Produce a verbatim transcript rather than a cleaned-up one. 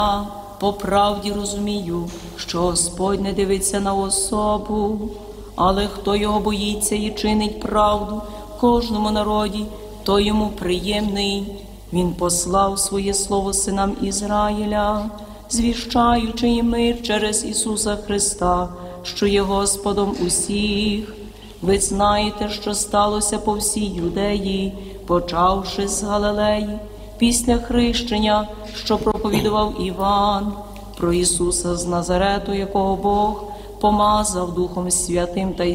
По правді розумію, що Господь не дивиться на особу, але хто його боїться і чинить правду в кожному народі, то йому приємний. Він послав своє слово синам Ізраїля, звіщаючи їм мир через Ісуса Христа, що є Господом усіх. Ви знаєте, що сталося по всій Юдеї, почавши з Галилеї, після хрещення, що проповідував Іван, про Ісуса з Назарету, якого Бог помазав Духом Святим та